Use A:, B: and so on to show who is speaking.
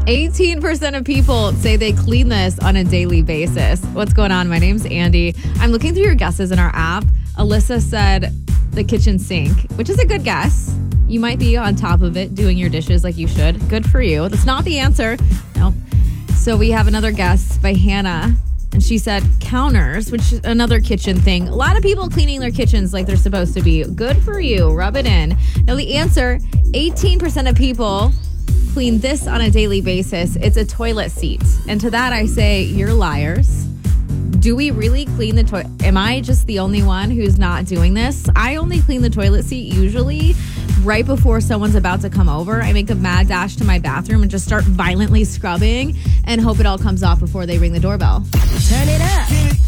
A: 18% of people say they clean this on a daily basis. What's going on? My name's Andy. I'm looking through your guesses in our app. Alyssa said the kitchen sink, which is a good guess. You might be on top of it doing your dishes like you should. Good for you. That's not the answer. No. So we have another guess by Hannah. And she said counters, which is another kitchen thing. A lot of people cleaning their kitchens like they're supposed to be. Good for you. Rub it in. Now the answer, 18% of people clean this on a daily basis. It's a toilet seat. And to that I say, you're liars. Do we really clean the toilet? Am I just the only one who's not doing this? I only clean the toilet seat usually right before someone's about to come over. I make a mad dash to my bathroom and just start violently scrubbing and hope it all comes off before they ring the doorbell.
B: Turn it up.